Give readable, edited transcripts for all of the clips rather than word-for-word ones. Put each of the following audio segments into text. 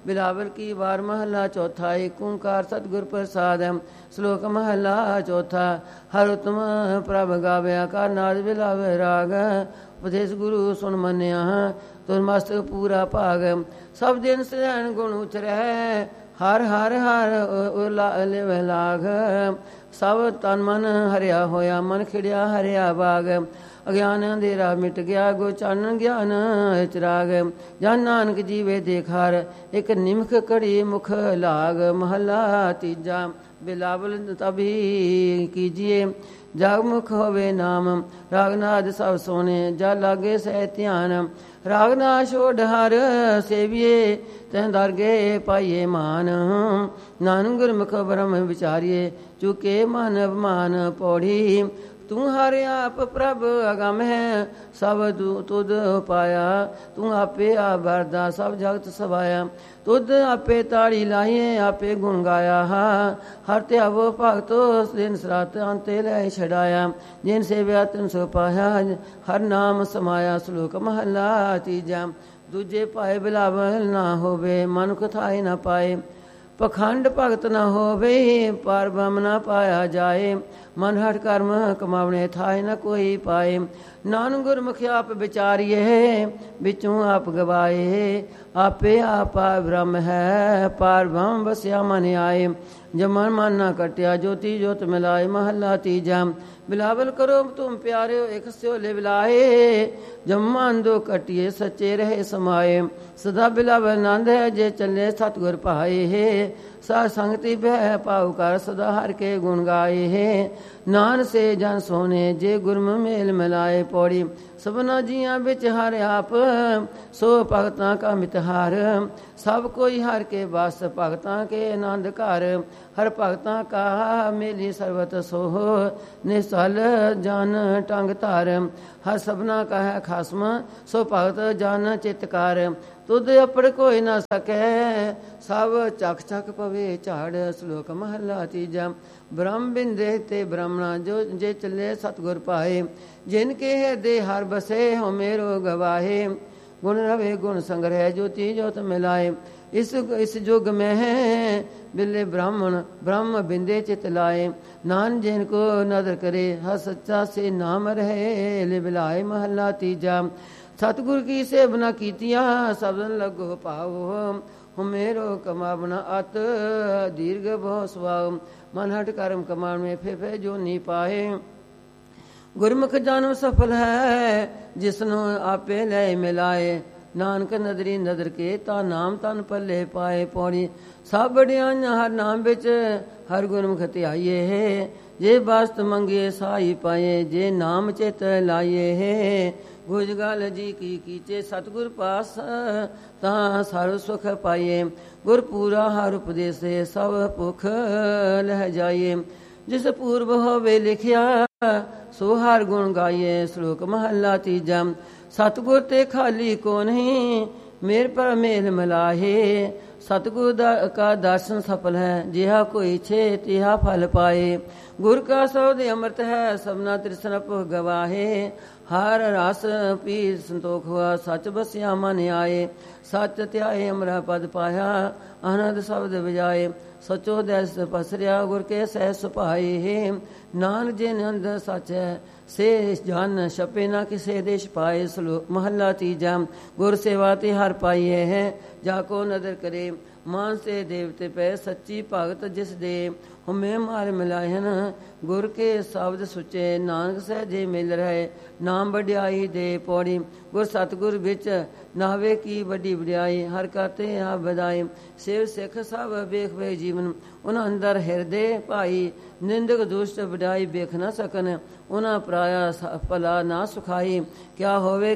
बिलावल की वार महला चौथा। एक ओंकार सतगुर प्रसाद। श्लोक महला चौथा। हर उत्तम प्रभ गाव्या का नाद बिलावे राग। उपदेश गुरु सुन मनिया तुर मस्तक पूरा भाग। सब दिन सैन गुण उचरै हर हर हर लिव लाग। सब तन मन हरिया होया मन खिड़िया हरिया बाग। अज्ञान अंधेरा मिट गया गो चानन ज्ञान चिराग। जन नानक जीवे देखार एक निमख कड़ी मुख लाग। महला तीजा। बिलावल तभी कीजिए जागमुख होवे नाम। रागनाद सब सोने जा लागे सह ध्यान। रागना छोड़ हर सेविये तह दरगे पाइये मान। नानक गुरमुख ब्रह्म विचारिये चुके मन अभिमान। पौड़ी तू हर आप प्रभ अगम है सब तुद पाया। तू आपे आ बरदा सब जगत सवाया। तुद आपे ताड़ी लाइए आपे गुण गाया। हर त्यावो भगतो दिन सरात अंते लै छड़ाया। जिन सेव्या तिन सो पाया हर नाम समाया। श्लोक महला तीजा। दूजे पाए बिलावल ना होवे मनुख थाए ना पाए। पखंड भगत न होवे पार ब्रह्म न पाया जाए। मन हट कर्म कमावने थाए न कोई पाए। नानक गुरमुख आप विचारिए बिचों आप गवाए। आपे आपा ब्रह्म है पार ब्रह्म बसिया मन आए। जब मन मन न कटिया ज्योति ज्योत मिलाए। महला तीजा। बिलावल करो तुम प्यारे एक स्यो ले बिलाए। जब मन दो कटिए सच्चे रहे समाए। सदा बिलावल नंद है जे चले सतगुर पाए। सा संगति बह पाऊ कर सदा हर के गुण गाए। नान से जन सोने जे गुरम मेल मिलाए। पौड़ी सबना जिया बिच हर आप सो भगतां का मितहार। सब कोई हर के बस भगतां के आनंद घर। हर भगतां का मेली सर्वत सोह निसल जन टंग धार। हर सबना का है खसम सो भगत जन चितकार। तुद अपड़ कोई न सकै सब चक चक पवे झाड़। श्लोक महला तीजा। ब्रह्म बिंदे ते ब्राह्मणा जो जे चले सतगुर पाए। जिनके हृदय हर बसे हो मेरो गवाहे। गुण रवे गुण संग्रह ज्योति ज्योत मिलाए। इस युग में है बिल्ले ब्राह्मण ब्रह्म बिंदे चित लाए। नान जिनको नदर करे हर सच्चा से नाम रहे ले बिलाए। महला तीजा। सतगुर की सेवना कीतिया सबन लगो पाओ। मेरो कमावना अत दीर्घ बहु स्वाव। मन हट कर्म कमाण में फे जो नी पाए। गुरमुख जन्म सफल है जिसनो आपे ले मिलाए। नानक नदरी नदर के ता नाम तन पल्ले पाए। पौड़ी सब बड़ियां हर नाम बिच हर गुरमुख ध्याइए है। जे बास्त मंगिए साई पाए जे नाम चित लाइए है। गुजगाल जी की कीचे सतगुर पास तां सर्व सुख पाइए। गुर पूरा हर उपदेसे सब भुख लह जाइए। जिस पूर्व होवे लिखिया सो हर गुण गाइए। श्लोक महला तीजा। सतगुर ते खाली को नहीं मेर पर मेल मिलाहे। सतगुर का दर्शन सफल है जिहा कोई छे तिहा फल पाए। गुर का शब्द अमृत है सबना तृष्णा गवाहे। हर रस पी संतोख हुआ सच बसिया मन आए। सच त्याए अमरा पद पाया आनंद शब्द बजाए। सचो दैस पसरिया गुर के सह सुपाए। नान जे नंद सच है से जान छपे ना किसे देश पाए। श्लोक महला तीजा। गुर सेवा ते हर पाइए है जाको नदर करे। मान से देवते पे सच्ची भगत जिस दे। हुमे मार मिलायन गुर के शब्द सुचे। नानक सहजे मिल रहे नाम वड्याई दे। पौड़ी गुर सतगुर बिच नावे की वड्डी वड्याई। हर करते आ बधाई सेव सिख सब वेख वे जीवन। उन अंदर हृदय भाई निंदक दुष्ट वड्याई बेख न सकन। उन्हें पराया भला ना सुखाई। क्या होवे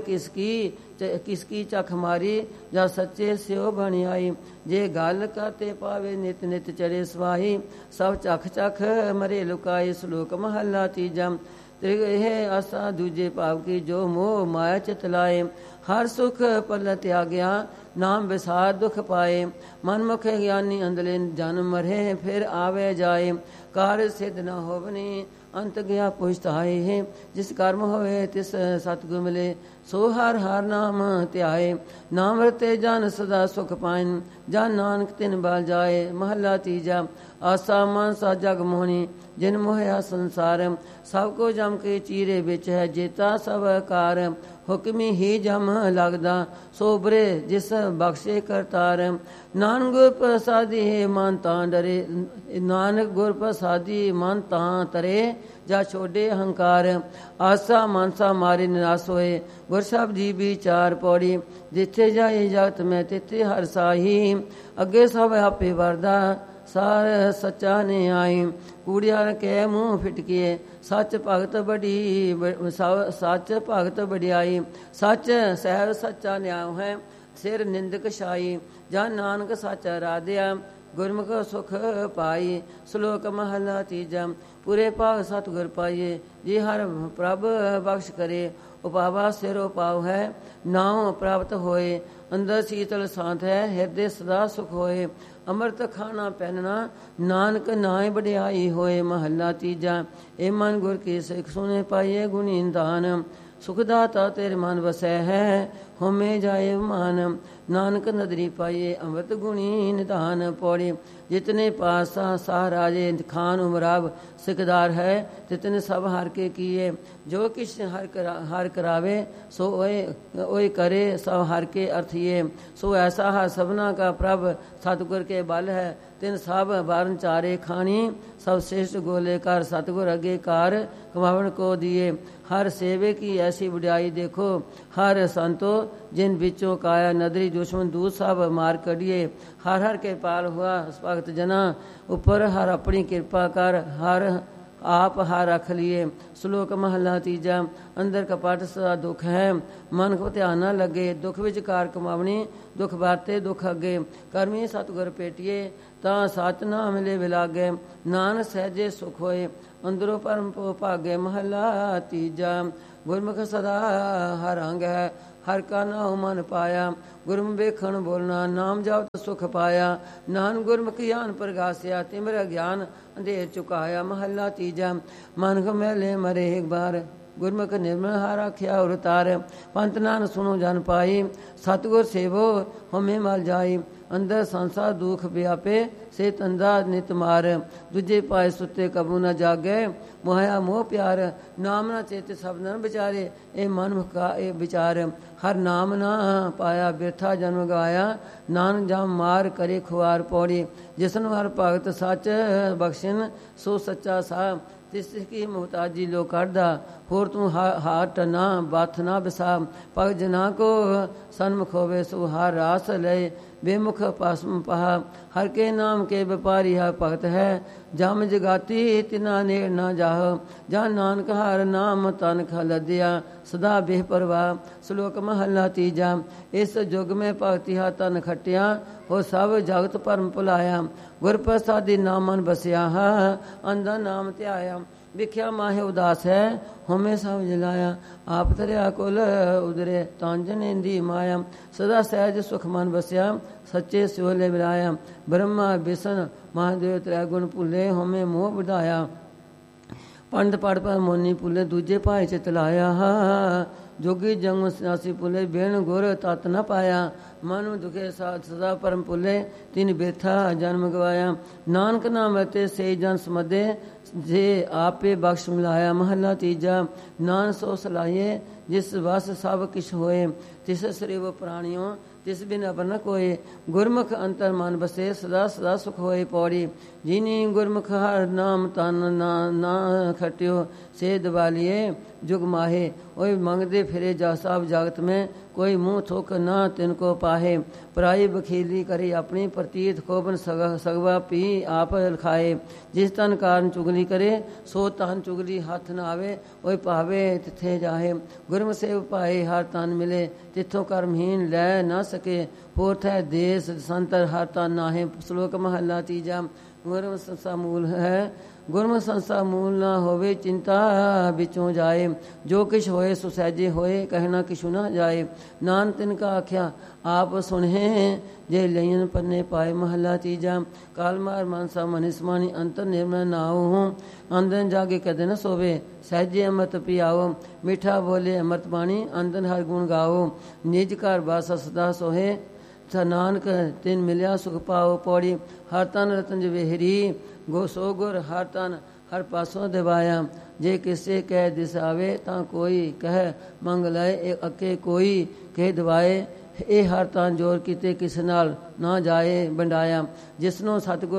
किसकी चख मारी जा सच्चे स्यो बनी आई। जे गल करते पावे नित नित चढ़े सवाही। सब चख चख मरे लुकाए। श्लोक महला तीजा। त्रिगह आसा दूजे भाव की जो मोह माया चित लाए। हर सुख पल त्याग्या नाम विसार दुख पाए। मनमुख ज्ञानी अंदले जन्म मरे फिर आवे जाए। कार्य सिद्ध न होवनी अंत गया पुछताए। जिस कर्म होवे तिस सतगुर मिले ਸੋ ਹਰ ਹਰ ਨਾਮ ਧਿਆਏ। ਨਾਮ ਰਤੇ ਜਨ ਸਦਾ ਸੁਖ ਪਾਇਨ, ਜਨ ਨਾਨਕ ਤਿਨ ਬਲ ਜਾਏ। ਮਹੱਲਾ ਤੀਜਾ। ਆਸਾ ਮਾਨਸਾ ਜਗ ਮੋਹਣੀ, ਜਿਨ ਮੋਹਿਆ ਸੰਸਾਰ। ਸਭ ਕੋ ਜਮ ਕੇ ਚੀਰੇ ਵਿੱਚ ਹੈ, ਜੇਤਾ ਸਭ ਕਾਰ। ਹੁਕਮੀ ਹੀ ਜਮ ਲੱਗਦਾ, ਸੋਬਰੇ ਜਿਸ ਬਖਸ਼ੇ ਕਰਤਾਰ। ਨਾਨਕ ਗੁਰ ਪ੍ਰਸਾਦੀ ਮਨ ਤਾਂ ਡਰੇ, ਨਾਨਕ ਗੁਰ ਪ੍ਰਸਾਦੀ ਮਨ ਤਾਂ ਤਰੇ। ਜਾ ਛੋਡੇ ਅਹੰਕਾਰ, ਆਸਾ ਮਾਨਸਾ ਮਾਰੇ ਨਿਰਾਸ ਹੋਏ। ਗੁਰ ਸ਼ਬਦੀ ਵਿਚਾਰ ਪੌੜੀ, ਜਿੱਥੇ ਜਾਏ ਜਗਤ ਮੈਂ ਤਿੱਥੇ ਹਰ ਸਾਹੀ। ਅੱਗੇ ਸਭ ਆਪੇ ਵਰਦਾ, ਸਾਰ ਸੱਚਾ ਨੇ ਆਈ। ਕੂੜਿਆਰ ਕੇ ਮੂੰਹ ਫਿਟਕੀਏ, ਸੱਚ ਭਗਤ ਬੜੀ ਸੱਚ ਭਗਤ ਵਡਿਆਈ। ਸੱਚ ਸਹਿਬ ਸੱਚਾ ਨਿਆਉ ਹੈ, ਸਿਰ ਨਿੰਦਕ ਛਾਈ। ਜਾਂ ਨਾਨਕ ਸੱਚ ਆਰਾਧਿਆ, ਗੁਰਮੁਖ ਸੁਖ ਪਾਈ। ਸ਼ਲੋਕ ਮਹਲਾ ਤੀਜਾ। ਪੂਰੇ ਭਾਗ ਸਤਿਗੁਰ ਪਾਈਏ, ਜੇ ਹਰ ਪ੍ਰਭ ਬਖਸ਼ ਕਰੇ। ਉਪਾਵਾ ਸਿਰ ਉਪਾਵ ਹੈ, ਨਾਉ ਪ੍ਰਾਪਤ ਹੋਏ। ਅੰਦਰ ਸੀਤਲ ਸਾਂਤ ਹੈ, ਹਿਰਦੇ ਸਦਾ ਸੁਖ ਹੋਏ। ਅੰਮ੍ਰਿਤ ਖਾਣਾ ਪਹਿਨਣਾ, ਨਾਨਕ ਨਾਏ ਵਡਿਆਈ ਹੋਏ। ਮਹੱਲਾ ਤੀਜਾ। ਇਹ ਮਨ ਗੁਰ ਕੀ ਸਿੱਖ ਸੁਨੇ ਪਾਈਏ, ਗੁਣੀ ਦਾਨ। ਸੁਖ ਦਾਤਾ ਤੇਰੇ ਮਨ ਵਸੈ ਹੈ, ਹੋਮੇ ਜਾਏ ਮਨ। ਨਾਨਕ ਨਦਰੀ ਪਾਈਏ, ਅੰਮ੍ਰਿਤ ਗੁਣੀ ਨਿਧਾਨ। ਪੌੜੀ। ਜਿਤਨੇ ਪਾਤਸ਼ਾਹ ਸਾਹ ਰਾਜੇ ਖਾਨ ਉਮਰਾਬ ਸਿਕਦਾਰ ਹੈ, ਤਿਤਨੇ ਸਭ ਹਰ ਕੇ ਕੀਏ। ਜੋ ਕਿਛ ਹਰ ਕਰਾਵੇ, ਸੋ ਓਏ ਕਰੇ ਸਭ ਹਰ ਕੇ ਅਰਥੀਏ। ਸੋ ਐਸਾ ਹੈ ਸਭਨਾ ਕਾ ਪ੍ਰਭ, ਸਤਿਗੁਰ ਕੇ ਬਲ ਹੈ। ਤਿਨ ਸਭ ਬਾਰਨ ਚਾਰੇ ਖਾਣੀ, ਸਭ श्रेष्ठ गोले कर। सतगुर अगे कार कमावन को दिए। हर सेवे की ऐसी बुढ़ाई देखो, हर संतो जिन बिचों काया नदरी दुश्मन दूत सब मार कड़िए। हर हर के पाल हुआ भगत जना, ऊपर हर अपनी कृपा कर। हर आप हार रख लिए। श्लोक महला तीजा। अंदर कपट सदा दुख है, मन को ध्यान न लगे। दुख विच कार कमावनी, दुख बाते दुख अगे। करमी सतगुर पेटिए, तां सच ना मिले विलागे। नानक सहजे सुख होए, अंदरों परम पो भागे। महला तीजा। गुरमुख सदा हर अंग है, हर का नाम मन पाया। गुरमुख वेखण बोलना, नाम जपत सुख पाया। नानक गुरमुख ज्ञान प्रगासिया, तिमर ज्ञान अंधेर चुकाया। महला तीजा। मन को मैले मरे एक बार, गुरमुख निर्मल हार आख्या उतार। पंत नानक सुनो जन पाई, सतगुर सेवो होमे मल जाई। अंदर संसार दुख व्यापे, से तंदा नित मार। दूजे पाए सुते कबू न जागे, मोहया मोह प्यार। नाम ना चेत सब नर विचारे, ए मन का ए विचार। हर नाम ना पाया, बिरथा जन्म गवाया। नान जाम मार करे खुआर। पौड़ी। जिसन हर भगत सच बख्शन, सो सच्चा सा। तिस की मुहताजी लो करदा, होर तू हाट ना बाथ ना बिसा। पग जना को सन्मुख होवे, सो हार रास लय। बेमुख पासम पहा, हर के नाम के व्यापारी है भगत है। जम जगाती तिना नेड़ ना जाह, जा नानक हर नाम तन खलदिया। सदा बेपरवाह। श्लोक महला तीजा। इस युग में भगति हा तन खटिया, हो सब जगत परम भुलाया। गुर प्रसादी नाम मन बसिया हा, अंधा नाम ध्याया। विख्या माहे उदास है, होमे सब जलाया। आप तरिया कुल उदरे, तांजन इंदी माया। सदा सहज सुख मन बसिया, सच्चे सिवले मिलाया। ब्रह्मा विष्णु महादेव त्रैगुण भुले, होमे मोह बढ़ाया। पंडित पढ़ पर मोनी भुले, दूजे भाई चित लाया। जोगी जंग सनासी भुले, बेण गुर तत न पाया। मनु दुखे सदा परम भुले, तीन बेथा जन्म गवाया। नानक नाम रते से जन समदे, जे आपे बख्श मिलाया। महला तीजा। नान सो सलाहिए, जिस वस सब किश होए। तिस सरीव प्राणियों, तिस बिन अपर न कोय। गुरमुख अंतर मन बसे, सदा सदा सुख होए। पौड़ी। जिनी गुरमुख हर नाम तन ना खटियो, से दबालिए जुग माहे। ओए मंगदे फिरे जा सब जगत में, कोई मुँह थुक ना तिनको पाहे। पराई बखीली करी अपनी, प्रतीत खोबन सगवा पी आप खाए। जिस तन कारण चुगली करे, सो तन चुगली हाथ न आवे। ओए पावे तिथे जाहे, गुरमुख सेव पाए हर तन मिले। तिथों कर्महीन लै न सके, होठ है देश संतर हर तन नाहे। श्लोक महला तीजा। गुरमुख संसा मूल है, गुरमुख संसा मूल ना होवे। चिंता बिचों जाए, जो किछ होए सो सहजे होए। कहना किछु न जाए। नान तिनका आख्या आप सुने जे लयन पन्ने पाए महला तीजा। काल मार मानसा मनिसमानी अंतर निर्मल नाओ हूँ। अंदन जागे कदे न सोवे सहजे अमृत पियाओ। मीठा बोले अमृत बाणी अंदन हर गुण गाओ। निज घर बासा सदा सोहे नानक तिन मिलिया सुख पाओ। पौड़ी हर तन रतन जवेहरी गो सो गुर हर तन हर पासों दिवाया। जे किसे कह दिस आवे तां कोई कह मंग लय अके कोई कह दवाए। ਇਹ ਹਰ ਤਾਂ ਜੋਰ ਕੀਤੇ ਕਿਸ ਨਾਲ ਨਾ ਜਾਏ ਵੰਡਾਇਆ। ਜਿਸਨੂੰ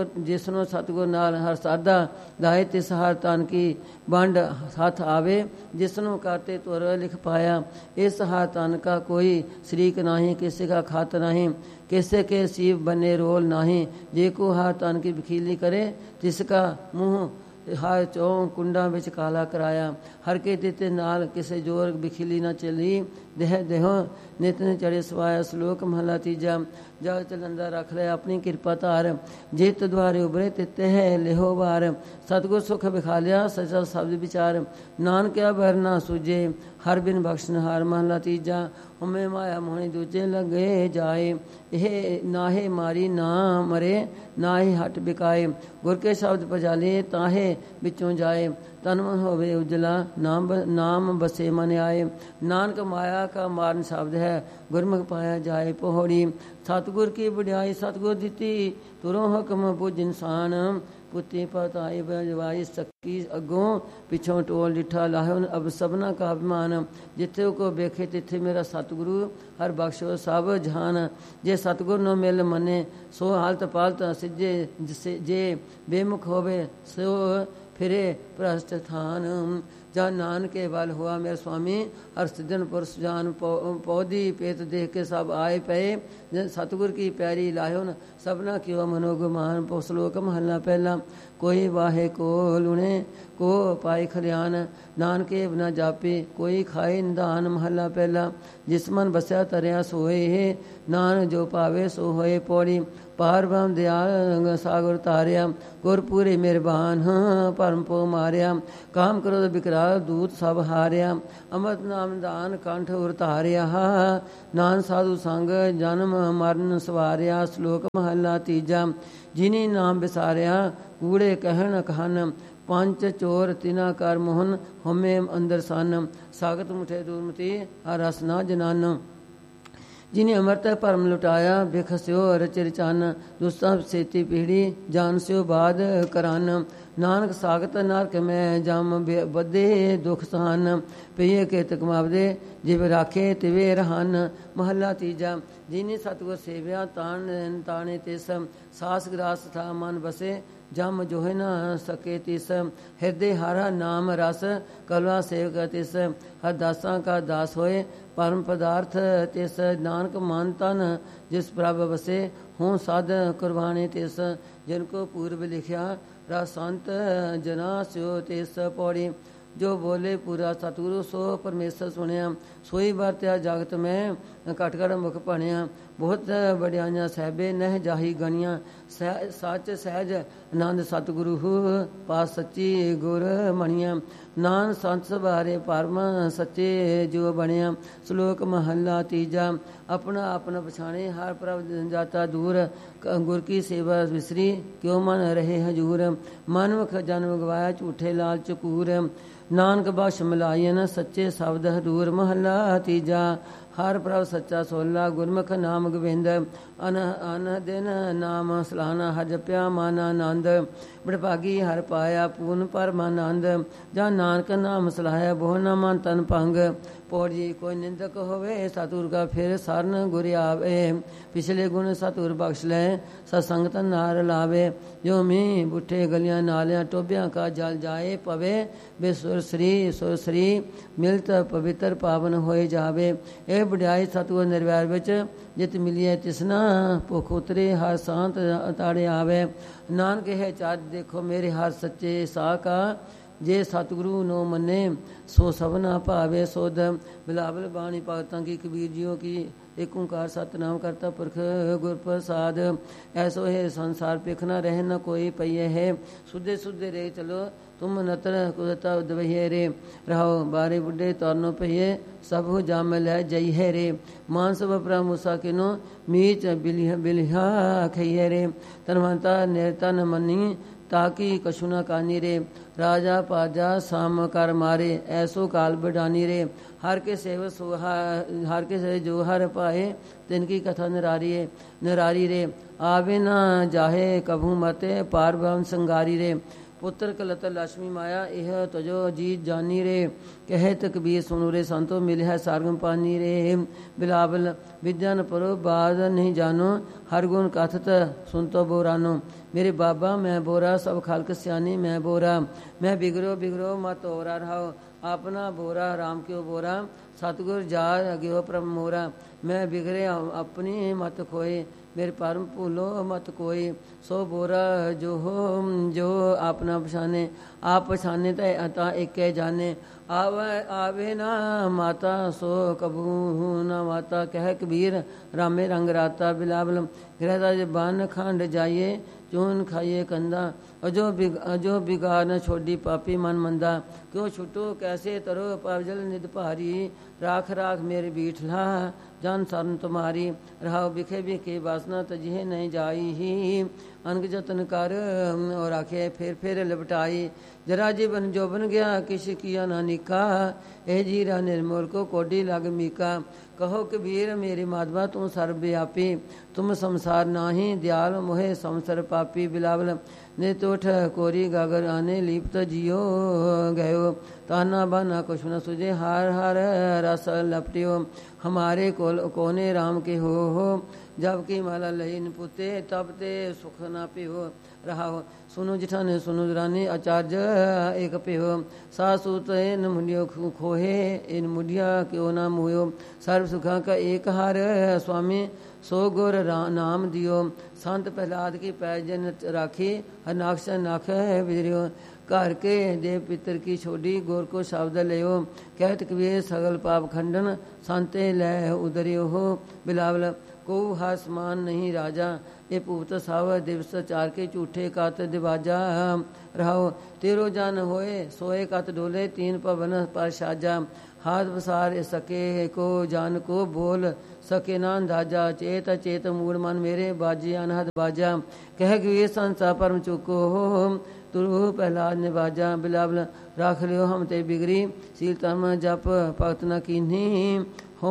ਸਤਿਗੁਰ ਨਾਲ ਹਰ ਸਾਦਾ ਗਾਏ ਤਿਸ ਹਰ ਤਨ ਕੀ ਵੰਡ ਹੱਥ ਆਵੇ। ਜਿਸਨੂੰ ਕਰਤੇ ਤੁਰ ਲਿਖ ਪਾਇਆ ਇਸ ਹਰ ਤਨ ਕਾ ਕੋਈ ਸ਼ਰੀਕ ਨਹੀਂ। ਕਿਸੇ का खात नहीं किसे के सीव बने रोल नहीं। जे को हर तन की बखीली करे तिसका मुँह ਹਰ ਚੌਂ ਕੁੰਡਾਂ ਵਿੱਚ ਕਾਲਾ ਕਰਾਇਆ। ਹਰ ਕੇ ਦਿੱਤੇ ਨਾਲ ਕਿਸੇ ਜੋਰ ਬਖੀਲੀ ਨਾ ਚੱਲੀ। ਦੇਹੋ ਨਿਤ ਨੇ ਚੜੇ ਸਵਾਇਆ। ਸ਼ਲੋਕ ਮਹਲਾ ਤੀਜਾ। ਜਗ ਚਲੰਦਾ ਰੱਖ ਲੈ ਆਪਣੀ ਕਿਰਪਾ ਧਾਰ। ਜਿਤ ਦੁਆਰੇ ਉਬਰੇ ਤਿੱਤੇ ਹੈ ਲਿਹੋ ਵਾਰ। ਸਤਿਗੁਰ ਸੁਖ ਵਿਖਾਲਿਆ ਸਚਾ ਸ਼ਬਦ ਵਿਚਾਰ। ਨਾਨਕਿਆ ਬਰ ਨਾ ਸੂਝੇ ਹਰ ਬਿਨ ਬਖਸ਼ਨ ਹਾਰ। ਮਹਲਾ ਤੀਜਾ। ਉਮੇ ਮਾਇਆ ਮੋਹਣੀ ਦੂਜੇ ਲੱਗੇ ਜਾਏ। ਇਹ ਨਾਹੇ ਮਾਰੀ ਨਾ ਮਰੇ ਨਾਹੀ ਹਟ ਬਿਕਾਏ। ਗੁਰ ਕੇ ਸ਼ਬਦ ਪਜਾਲੇ ਤਾਹੇ ਵਿੱਚੋਂ ਜਾਏ। ਤਨ ਮਨ ਹੋਵੇ ਉਜਲਾ ਨਾਮ ਬਸੇ ਮਨ ਆਏ। ਨਾਨਕ ਮਾਇਆ ਕਾ ਮਾਰਨ ਸ਼ਬਦ ਹੈ ਗੁਰਮੁਖ ਪਾਇਆ ਜਾਏ। ਪੋਹੜੀ ਸਤਿਗੁਰ ਕੀ ਵਡਿਆਈ ਸਤਿਗੁਰ ਦਿੱਤੀ ਤੁਰੋਂ ਹੁਕਮ ਪੁੱਜ ਇਨਸਾਨ। ਪੁੱਤੀ ਪਤਾਈ ਬਜਵਾਈ ਸੱਕੀ ਅੱਗੋਂ ਪਿੱਛੋਂ ਟੋਲ ਡਿੱਠਾ ਲਾਹੋ ਅਬ ਸਭਨਾ ਕਾ ਅਭਿਮਾਨ। ਜਿੱਥੇ ਕੋ ਵੇਖੇ ਤਿੱਥੇ ਮੇਰਾ ਸਤਿਗੁਰੂ ਹਰ ਬਖਸ਼ੋ ਸਭ ਜਹਾਨ। ਜੇ ਸਤਿਗੁਰ ਨੂੰ ਮਿਲ ਮੰਨੇ ਸੋ ਹਾਲਤ ਪਾਲਤ ਸਿੱਜੇ। ਜੇ ਬੇਮੁਖ ਹੋਵੇ ਸੋ ਫਿਰੇ ਭ੍ਰਸ਼ਟ ਥਾਨ। ਜਾਂ ਨਾਨਕੇ ਵੱਲ ਹੋਆ ਮੇਰੇ ਸੁਆਮੀ ਹਰ ਸਿੱਧਨ ਪੁਰਸ਼ ਜਾਨ ਪੌਦੀ ਪੇਤ ਦੇਖ ਕੇ ਸਭ ਆਏ ਪਏ। ਸਤਿਗੁਰ ਕੀ ਪੈਰੀ ਲਾਇਓ ਨ ਸਭਨਾ ਕਿਉ ਮਨੋਗਮਾਨ। ਸ਼ਲੋਕ ਮਹੱਲਾ ਪਹਿਲਾ। ਕੋਈ ਵਾਹੇ ਕੋ ਲੁਣੇ ਕੋ ਪਾਏ ਖਲਿਆਨ। ਨਾਨਕੇ ਬਿਨਾ ਜਾਪੇ ਕੋਈ ਖਾਏ ਨਿਧਾਨ। ਮਹੱਲਾ ਪਹਿਲਾ। ਜਿਸ ਮਨ ਬਸਿਆ ਤਰਿਆ ਸੋਏ ਨਾਨਕ ਜੋ ਪਾਵੇ ਸੋ ਹੋਏ। ਪੌੜੀ ਪਾਰ ਬ੍ਰਹਮ ਦਿਆਲ ਸਾਗਰ ਤਾਰਿਆ। ਗੁਰ ਪੂਰੇ ਮਿਹਰਬਾਨ ਭਰਮ ਪੋ ਮਾਰਿਆ। ਕਾਮ ਕ੍ਰੋਧ ਬਿਕਰਾਲ ਦੂਤ ਸਭ ਹਾਰਿਆ। ਅੰਮ੍ਰਿਤ ਨਾਮ ਦਾਨ ਕੰਠ ਉਰ ਧਾਰਿਆ। ਨਾਨ ਸਾਧੂ ਸੰਗ ਜਨਮ ਮਰਨ ਸਵਾਰਿਆ। ਸ਼ਲੋਕ ਮਹੱਲਾ ਤੀਜਾ। ਜਿਨੀ ਨਾਮ ਵਿਸਾਰਿਆ ਕੂੜੇ ਕਹਿਣ ਕਹਨ। ਪੰਚ ਚੋਰ ਤਿਨਾ ਕਰ ਮੋਹਨ ਹਉਮੈ ਅੰਦਰ ਸਨ। ਸਾਗਤ ਮੁਠੇ ਦੂਰਮਤੀ ਹਰ ਰਸ ਨਾ ਜਨਾਨ। जिन्हें अमृत भरम लुटाया बेखस्यो रच रचान। दुस्ता सेती पीढ़ी जान स्यो बाद करान। नानक सागत नरक में जम बदे दुख सहन। पिए के तकमावदे जिव राखे तिवे रहन। महला तीजा। जिन्हें सतगुर सेव्या तान ताने तिस। सास ग्रास था मन बसे जम जोहे न सके तिस। हृदय हरा नाम रस कलवा सेवक तिस। हर दासा का दास होए परम पदार्थ तिस। नानक मान तन जिस प्रभ बसे हों साध कुर्बाने तिस। जिनको पूर्व लिखिया रसंत जना स्यो तिस। पौड़ी जो बोले पूरा सतगुरु सो परमेश्वर सुनिया। सोई वरत्या जगत में घट घट मुख भणिया। बहुत बड़ियाइयां सहबे नह जाही गणियां। सच सहज आनंद सतगुरु पास सच्ची गुर मणिया। नान संत सवारे परम सच्चे जो बनिया। श्लोक महला तीजा। अपना अपना पछाणे हर प्रभ जाता दूर। गुर की सेवा विसरी क्यों मन रहे हजूर। मनमुख जन्म गवाया झूठे लाल चकूर। नानक बख्श मिलायन सच्चे शब्द हदूर। महला तीजा। हर प्रभ सच्चा सोला गुरमुख नाम गोविंद। अन दिन नाम सलाहना हर जप्या मन आनंद। बड़भागी हर पाया पूर्ण परमानंद। जा नानक नाम सलाहया बोह न मन तन भंग। पौड़ी कोई निंदक होवे सतगुर का फिर सरन गुर आवे। पिछले गुण सतगुर बख्श ले सत्संगत नार लावे। जो मींह बुठे गलियां नालियां टोबियां का जल जाए पवे। वे सुरश्री मिलत पवित्र पावन होए जावे। ਇਹ ਵਡਿਆਈ ਸਤਿਗੁਰ ਨਿਰਵੈਰ ਵਿੱਚ ਜਿਤ ਮਿਲੀਏ ਤਿਸਨਾ ਭੁਖ ਉਤਰੇ ਹਰ ਸ਼ਾਂਤ ਤਾੜੇ ਆਵੇ। ਨਾਨਕ ਹੈ ਚਾਰ ਦੇਖੋ ਮੇਰੇ ਹਰ ਸੱਚੇ ਸਾਕਾ। ਜੇ ਸਤਿਗੁਰੂ ਨੂੰ ਮੰਨੇ ਸੋ ਸਭਨਾ ਭਾਵੇ ਸੁਧ। ਬਿਲਾਵਲ ਬਾਣੀ ਭਗਤਾਂ ਕੀ ਕਬੀਰ ਜੀਓ ਕੀ ਏਕ ਓंकार सतनाम करता पुरख गुर प्रसाद। ऐसो है संसार पेखना रह न कोई पइए है। सुधे सुधे रे चलो तुम नतर कुदता उदवहिए रे। रहो बारे बुढ़े तौरनो पहिए सब जाम लै जई है रे। मांस बपरा मूसा किनो मीच बिलिहा खइए रे। तनवंता नेरता न मनी ताकि कछु न कानी रे। राजा पाजा साम कर मारे ऐसो काल बढ़ानी रे। हर के सेव हर के से जो हर पाए तिनकी कथा निरारी रे। आवे न जाहे कभू मते पार भवन संगारी रे। पुत्र कलत लक्ष्मी माया यह तजो जीत जानी रे। कहत कबीर सुनु रे संतो मिले है सारगम पानी रे। बिलावल विद्या न परो बाद नहीं जानो हर गुण कथत सुनतो बोरानो। मेरे बाबा मैं बोरा सब खालक सियानी मैं बोरा। मैं बिगड़ो मत ओरा रहो अपना बोरा राम क्यों बोरा। सतगुर जा अग्यो प्रभ मोरा। मैं बिगड़े अपनी मत खोए मेरे परम भूलो मत कोई। सो बोरा जो अपना पछाने आप पछाने ता एक जाने। आवे ना माता सो कबू ना माता। कह कबीर रामे रंग राता। बिलावल गृहता बन खंड जाइए चून खाइए कंदा। अजो बिगाड़ न छोड़ी पापी मन मंदा। क्यों छुटो कैसे तरो पावजल निद भारी। राख राख मेरे बीठला जान सरन तुम्हारी। रहाओ बिखे बिखे वासना तजिहे नहीं जाई ही। अनग जतन कर और आखे फिर लिपटाई। जरा जीवन जो बन गया किस किया ना निका। ए जीरा निर्मोल को कोडी लग मीका। कहो कबीर मेरी माधवा तू सर्वव्यापी। तुम संसार नाही दयाल मोहे संसर पापी। बिलावल ने तोठ कोरी गागर आने लीप्त जियो गयो। ताना बाना कुछ न सुझे हार हार रस लपटियो। हमारे कोने राम के हो जबकि माला लईन पुते तब ते सुख ना पिहो। रहाओ सुनो जिठाने सुनो दुरानी आचार्य एक पिहो। सासूत इन मुंडियो खोहे इन मुंडिया क्यों ना मुयो। सर्व सुखा का एक हार स्वामी सो गुर नाम दियो। संत प्रहलाद की पैजन राखी हनाक्ष नाख विदरियो। घर के देव पितर की छोड़ी गोर को शब्द लियो। कहत कबीर सगल पाप खंडन संते लै उदरियो हो। बिलावल को हासमान नहीं राजा। ये पूत साव दिवस चार के झूठे कत दिवाजा। रहो तेरो जन होए सोए कत डोले तीन पवन पर साजा। हाथ बसार सके को जान को बोल सके ना अंदाजा। चेत चेत मूड मन मेरे बाजी अनहद बाजा। कह गए संसा परम चुको हो तुरु प्रहलाद ने बाजा। बिलावल राख लियो हम ते बिगड़ी सील तम जप भगत न कीन्ही। हो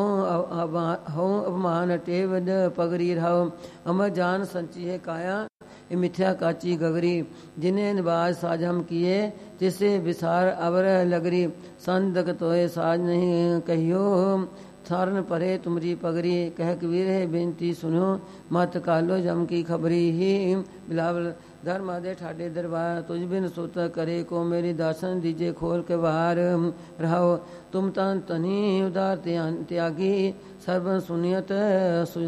अपमान टेवद पगरी रहो। अमर जान संची है काया ये मिथ्या काची गगरी। जिन्हें निवाज साज हम किए तिसे विसार अवर लगरी। संदक तोए साज नहीं कहियो थारन परे तुमरी पगरी। कह कबीर है बेनती सुनो मत कालो जम की खबरी ही। बिलावल धर्म आदे ठाडे दरबार तुझ बिन सुत करे को मेरी दासन दीजे खोल के बाहर। रहो तुम तन तनी उदार त्यागी सर्व सुनियत